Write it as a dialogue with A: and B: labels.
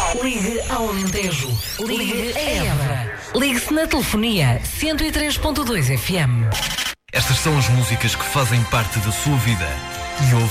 A: Ligue ao Alentejo. Ligue a Évora. Ligue-se na telefonia 103.2 FM.
B: Estas são as músicas que fazem parte da sua vida. E ouve